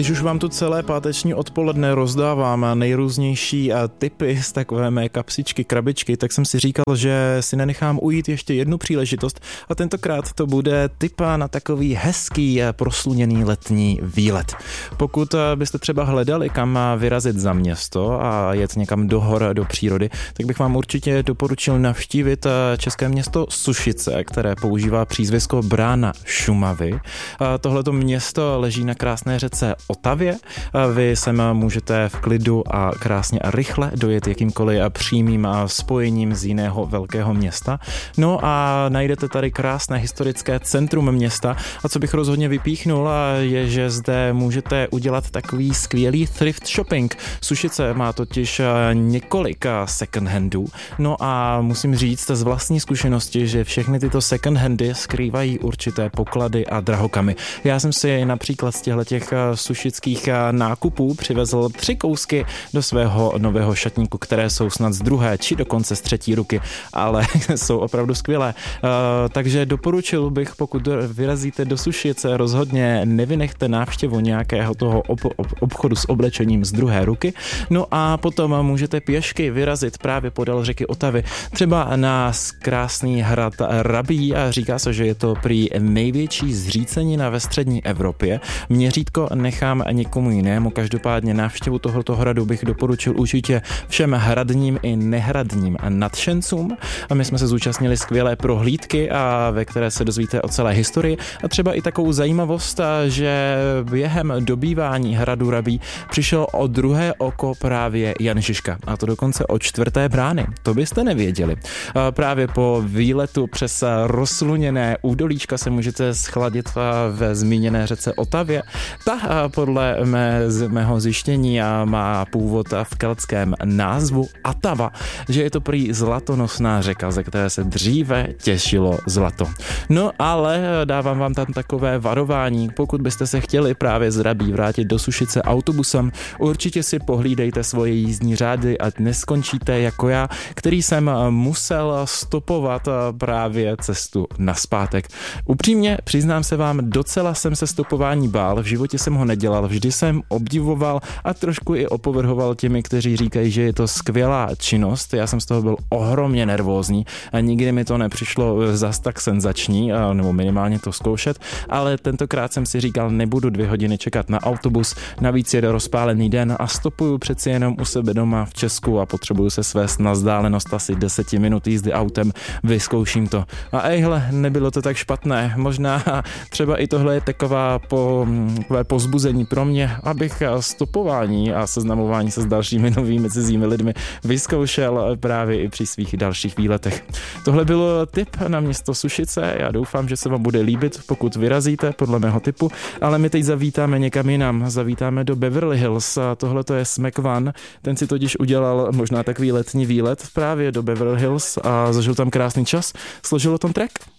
Když už vám tu celé páteční odpoledne rozdávám nejrůznější tipy z takové mé kapsičky, krabičky, tak jsem si říkal, že si nenechám ujít ještě jednu příležitost a tentokrát to bude tip na takový hezký prosluněný letní výlet. Pokud byste třeba hledali, kam vyrazit za město a jet někam do hor, do přírody, tak bych vám určitě doporučil navštívit české město Sušice, které používá přízvisko Brána Šumavy. Tohleto město leží na krásné řece Otavě. Vy sem můžete v klidu a krásně a rychle dojet jakýmkoliv přímým spojením z jiného velkého města. No a najdete tady krásné historické centrum města a co bych rozhodně vypíchnul je, že zde můžete udělat takový skvělý thrift shopping. Sušice má totiž několik second handů. No a musím říct z vlastní zkušenosti, že všechny tyto second handy skrývají určité poklady a drahokamy. Já jsem si například z těch sušických nákupů přivezl 3 kousky do svého nového šatníku, které jsou snad z druhé či dokonce z třetí ruky, ale jsou opravdu skvělé. Takže doporučil bych, pokud vyrazíte do Sušice, rozhodně nevynechte návštěvu nějakého toho obchodu s oblečením z druhé ruky. No a potom můžete pěšky vyrazit právě podél řeky Otavy, třeba na krásný hrad Rabí a říká se, že je to prý největší zřícenina ve střední Evropě. Měřítko nechám někomu jinému, každopádně návštěvu tohoto hradu bych doporučil určitě všem hradním i nehradním nadšencům. A my jsme se zúčastnili skvělé prohlídky, ve které se dozvíte o celé historii a třeba i takovou zajímavost, že během dobývání hradu Rabí přišel o druhé oko právě Jan Žižka, a to dokonce o 4. brány. To byste nevěděli. Právě po výletu přes rozsluněné údolíčka se můžete schladit ve zmíněné řece Otavě. Ta podle mého zjištění má původ v keltském názvu Atava, že je to prý zlatonosná řeka, ze které se dříve těšilo zlato. No ale dávám vám tam takové varování, pokud byste se chtěli právě z Rabí vrátit do Sušice autobusem, určitě si pohlídejte svoje jízdní řády, ať neskončíte jako já, který jsem musel stopovat právě cestu nazpátek. Upřímně přiznám se vám, docela jsem se stopování bál, v životě jsem ho nedělal, vždy jsem obdivoval a trošku i opovrhoval těmi, kteří říkají, že je to skvělá činnost. Já jsem z toho byl ohromně nervózní a nikdy mi to nepřišlo zas tak senzační, nebo minimálně to zkoušet, ale tentokrát jsem si říkal, nebudu 2 hodiny čekat na autobus, navíc je rozpálený den a stopuju přeci jenom u sebe doma v Česku a potřebuju se svést na vzdálenost asi 10 minut jízdy autem, vyzkouším to. A ejhle, nebylo to tak špatné, možná třeba i tohle je takové pozbuzení pro mě, abych stopování a seznamování se s dalšími novými cizími lidmi vyzkoušel právě i při svých dalších výletech. Tohle bylo tip na město Sušice, já doufám, že se vám bude líbit, pokud vyrazíte podle mého tipu, ale my teď zavítáme někam jinam, zavítáme do Beverly Hills a tohle to je Smack One, ten si totiž udělal možná takový letní výlet právě do Beverly Hills a zažil tam krásný čas, složil o tom track.